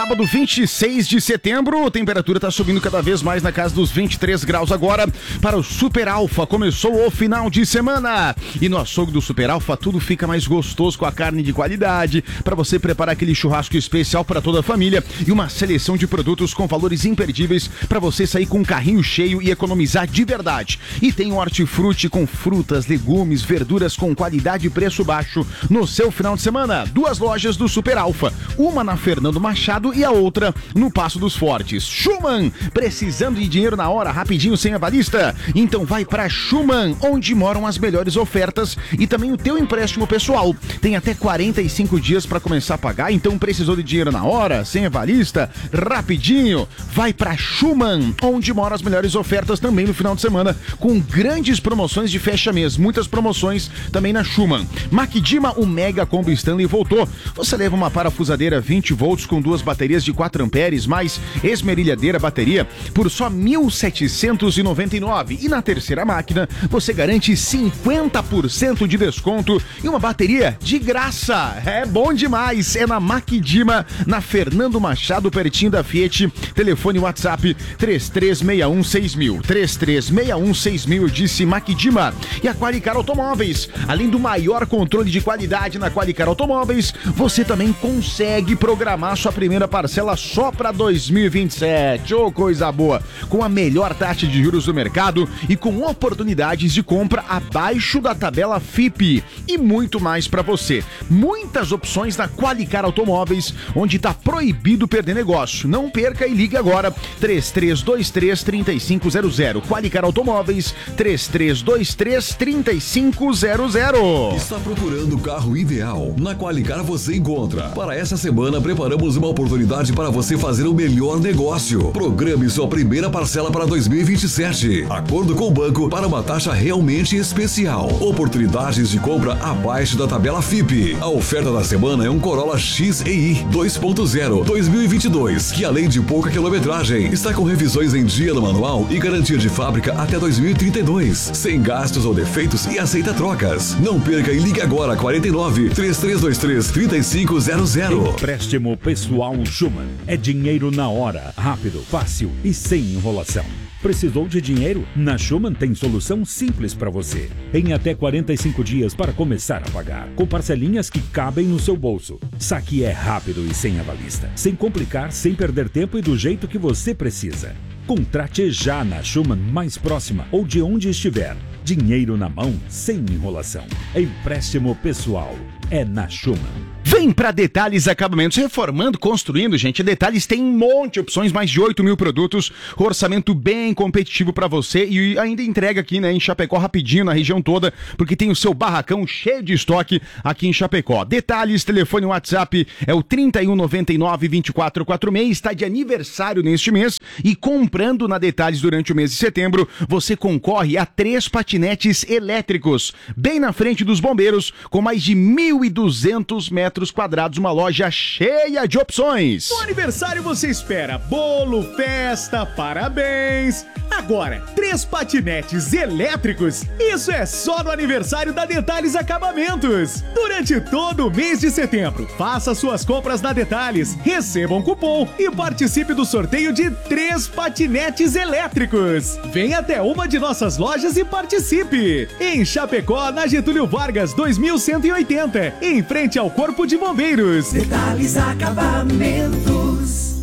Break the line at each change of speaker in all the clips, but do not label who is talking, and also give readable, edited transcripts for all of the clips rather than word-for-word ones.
sábado, 26 de setembro, a temperatura está subindo cada vez mais na casa dos 23 graus agora para o Super Alfa. Começou o final de semana e no açougue do Super Alfa tudo fica mais gostoso com a carne de qualidade para você preparar aquele churrasco especial para toda a família e uma seleção de produtos com valores imperdíveis para você sair com um carrinho cheio e economizar de verdade. E tem um hortifruti com frutas, legumes, verduras com qualidade e preço baixo no seu final de semana. Duas lojas do Super Alfa, uma na Fernando Machado e a outra no Passo dos Fortes. Schumann, precisando de dinheiro na hora, rapidinho, sem avalista? Então vai para Schumann, onde moram as melhores ofertas e também o teu empréstimo pessoal. Tem até 45 dias para começar a pagar, então precisou de dinheiro na hora, sem avalista? Rapidinho, vai para Schumann, onde moram as melhores ofertas também no final de semana, com grandes promoções de fecha-mês, muitas promoções também na Schumann. Makidima, o Mega Combo Stanley voltou. Você leva uma parafusadeira 20 volts com duas baterias de 4 amperes, mais esmerilhadeira bateria por só R$ 1.799. E na terceira máquina, você garante 50% de desconto e uma bateria de graça. É bom demais. É na Makidima, na Fernando Machado, pertinho da Fiat. Telefone WhatsApp 33616000. 33616000, disse Makidima. E a Qualicar Automóveis. Além do maior controle de qualidade na Qualicar Automóveis, você também consegue programar sua primeira parcela só para 2027. Ô, coisa boa! Com a melhor taxa de juros do mercado e com oportunidades de compra abaixo da tabela FIPE e muito mais para você. Muitas opções na Qualicar Automóveis, onde está proibido perder negócio. Não perca e ligue agora. 3323-3500. Qualicar Automóveis, 3323-3500.
Está procurando o carro ideal? Na Qualicar você encontra. Para essa semana, preparamos uma oportunidade para você fazer o melhor negócio. Programe sua primeira parcela para 2027. Acordo com o banco para uma taxa realmente especial. Oportunidades de compra abaixo da tabela FIPE. A oferta da semana é um Corolla XEI 2.0 2022, que além de pouca quilometragem, está com revisões em dia no manual e garantia de fábrica até 2032. Sem gastos ou defeitos e aceita trocas. Não perca e ligue agora 49-3323-3500.
Empréstimo pessoal Schumann. É dinheiro na hora, rápido, fácil e sem enrolação. Precisou de dinheiro? Na Schumann tem solução simples para você. Em até 45 dias para começar a pagar, com parcelinhas que cabem no seu bolso. Saque é rápido e sem avalista, sem complicar, sem perder tempo e do jeito que você precisa. Contrate já na Schumann mais próxima ou de onde estiver. Dinheiro na mão, sem enrolação. Empréstimo pessoal. É na Schumann.
Vem pra Detalhes Acabamentos, reformando, construindo, gente. Detalhes tem um monte de opções, mais de 8 mil produtos, orçamento bem competitivo pra você e ainda entrega aqui, né, em Chapecó rapidinho, na região toda, porque tem o seu barracão cheio de estoque aqui em Chapecó. Detalhes, telefone WhatsApp é o 3199-2446, está de aniversário neste mês e comprando na Detalhes durante o mês de setembro, você concorre a 3 patinetes elétricos, bem na frente dos bombeiros, com mais de 1.200 metros quadrados, uma loja cheia de opções.
No aniversário você espera bolo, festa, parabéns. Agora, 3 patinetes elétricos, isso é só no aniversário da Detalhes Acabamentos. Durante todo o mês de setembro, faça suas compras na Detalhes, receba um cupom e participe do sorteio de 3 patinetes elétricos. Venha até uma de nossas lojas e participe. Em Chapecó, na Getúlio Vargas, 2180, em frente ao Corpo de Bombeiros.
Detalhes Acabamentos.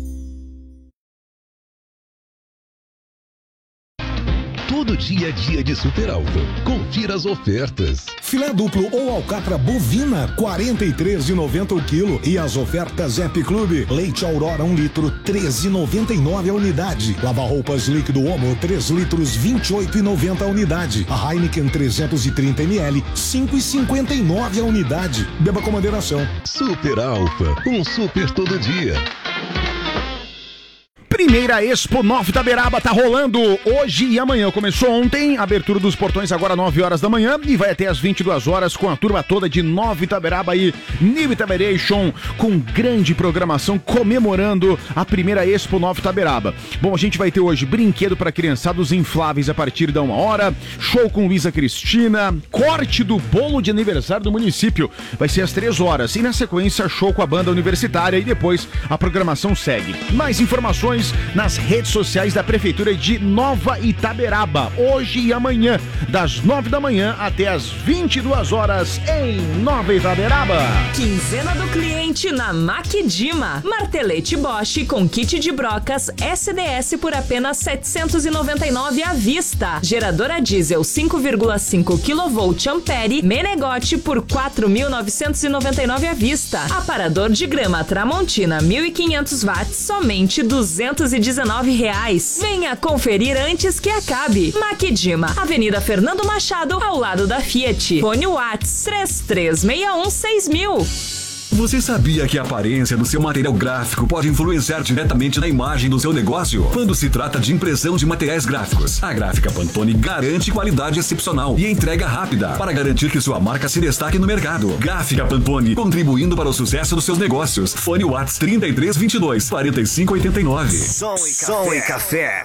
Todo dia a dia de Super Alfa. Confira as ofertas.
Filé duplo ou alcatra bovina, R$ 43,90 o quilo. E as ofertas Happy Club. Leite Aurora 1 litro, R$ 13,99 a unidade. Lava-roupas líquido Omo, 3 litros, R$ 28,90 a unidade. A Heineken 330 ml, R$ 5,59 a unidade. Beba com moderação.
Super Alfa, um super todo dia.
Primeira Expo Nova Itaberaba tá rolando hoje e amanhã. Começou ontem, abertura dos portões agora 9 horas da manhã e vai até às 22 horas com a turma toda de Nova Itaberaba e New Itaberation, com grande programação comemorando a Primeira Expo Nova Itaberaba. Bom, a gente vai ter hoje brinquedo para criançados infláveis a partir da 1 hora, show com Luísa Cristina, corte do bolo de aniversário do município, vai ser às 3 horas e na sequência show com a banda universitária e depois a programação segue. Mais informações nas redes sociais da Prefeitura de Nova Itaberaba, hoje e amanhã, das 9 da manhã até as 22 horas em Nova Itaberaba.
Quinzena do cliente na Maquidima. Martelete Bosch com kit de brocas SDS por apenas R$ 799 à vista. Geradora diesel 5,5 kV Ampere Menegote por R$ 4.999 à vista. Aparador de grama Tramontina 1.500 watts somente R$ 219 reais. Venha conferir antes que acabe. Maquidima, Avenida Fernando Machado, ao lado da Fiat. Fone Whats 33616000.
Você sabia que a aparência do seu material gráfico pode influenciar diretamente na imagem do seu negócio? Quando se trata de impressão de materiais gráficos, a Gráfica Pantone garante qualidade excepcional e entrega rápida para garantir que sua marca se destaque no mercado. Gráfica Pantone, contribuindo para o sucesso dos seus negócios. Fone Whats 3322 4589.
Som e café.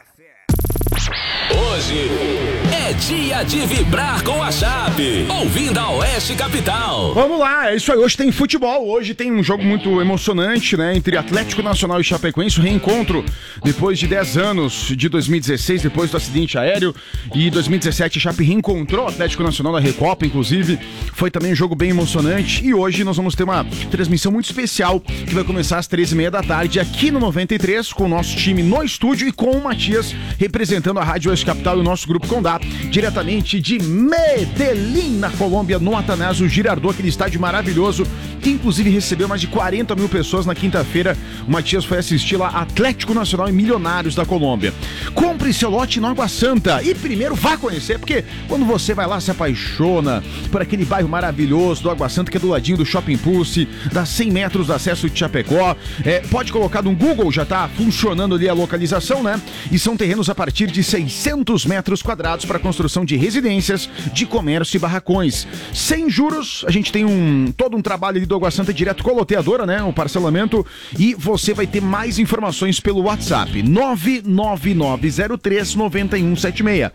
Hoje é dia de vibrar com a Chape, ouvindo a Oeste Capital.
Vamos lá, é isso aí, hoje tem futebol, hoje tem um jogo muito emocionante, né, entre Atlético Nacional e Chapecoense, o reencontro depois de 10 anos, de 2016, depois do acidente aéreo, e 2017 a Chape reencontrou o Atlético Nacional na Recopa, inclusive, foi também um jogo bem emocionante, e hoje nós vamos ter uma transmissão muito especial, que vai começar às 13h30 da tarde, aqui no 93, com o nosso time no estúdio e com o Matias, representando a Rádio Oeste Capital e o nosso Grupo Condá, diretamente de Medellín, na Colômbia, no Atanásio Girardot, aquele estádio maravilhoso, que inclusive recebeu mais de 40 mil pessoas na quinta-feira. O Matias foi assistir lá Atlético Nacional e Milionários da Colômbia. Compre seu lote no Água Santa e primeiro vá conhecer, porque quando você vai lá se apaixona por aquele bairro maravilhoso do Água Santa, que é do ladinho do Shopping Pulse, dá 100 metros do acesso de Chapecó, pode colocar no Google, já tá funcionando ali a localização, né? E são terrenos a partir de 600 metros quadrados para construção de residências, de comércio e barracões. Sem juros, a gente tem todo um trabalho ali do Água Santa direto com a loteadora, né? Um parcelamento, e você vai ter mais informações pelo WhatsApp 99903-9176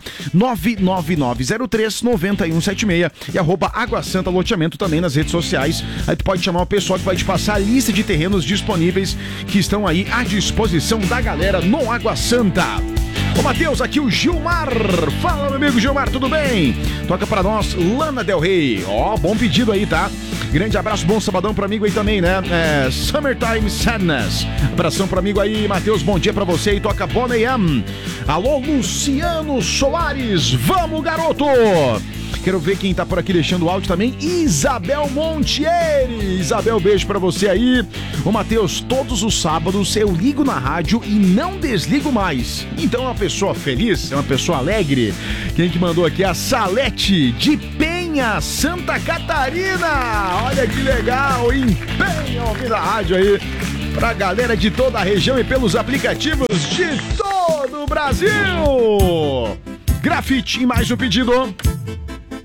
99903-9176 e @Água Santa Loteamento também nas redes sociais. Aí tu pode chamar o pessoal que vai te passar a lista de terrenos disponíveis que estão aí à disposição da galera no Água Santa. Ô Matheus, aqui o Gilmar. Fala, meu amigo Gilmar, tudo bem? Toca pra nós Lana Del Rey. Bom pedido aí, tá? Grande abraço, bom sabadão pro amigo aí também, né? Summertime Sadness. Abração pro amigo aí, Matheus, bom dia pra você. E toca Bonnie M. Alô, Luciano Soares. Vamos, garoto! Quero ver quem tá por aqui deixando o áudio também. Isabel Montieri. Isabel, beijo pra você aí. Ô Matheus, todos os sábados eu ligo na rádio e não desligo mais. Então é uma pessoa feliz, é uma pessoa alegre. Quem que mandou aqui? A Salete de Penha, Santa Catarina. Olha que legal, empenha ouvindo a rádio aí pra galera de toda a região e pelos aplicativos de todo o Brasil. Grafite, mais um pedido.